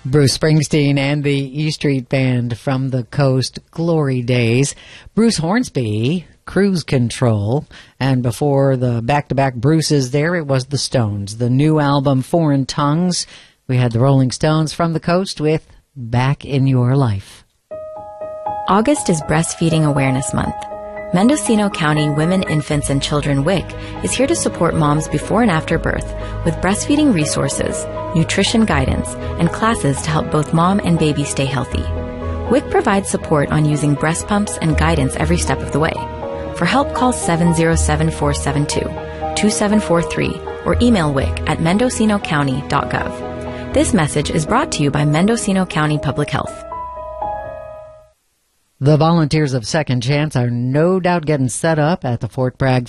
Bruce Springsteen and the E Street Band from the Coast, Glory Days. Bruce Hornsby, Cruise Control. And before the back-to-back Bruces there, it was the Stones. The new album, Foreign Tongues. We had the Rolling Stones from the Coast with Back in Your Life. August is Breastfeeding Awareness Month. Mendocino County Women, Infants, and Children WIC is here to support moms before and after birth with breastfeeding resources, nutrition guidance, and classes to help both mom and baby stay healthy. WIC provides support on using breast pumps and guidance every step of the way. For help, call 707-472-2743 or email WIC at mendocinocounty.gov. This message is brought to you by Mendocino County Public Health. The volunteers of Second Chance are no doubt getting set up at the Fort Bragg